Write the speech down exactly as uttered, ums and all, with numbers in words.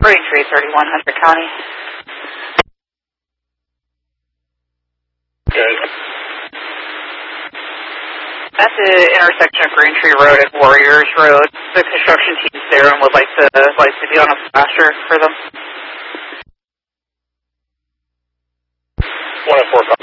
Braintree, thirty-one hundred County. Good. At the intersection of Braintree Road and Warriors Road, the construction team's there and would like to like to be on a flasher for them. one oh four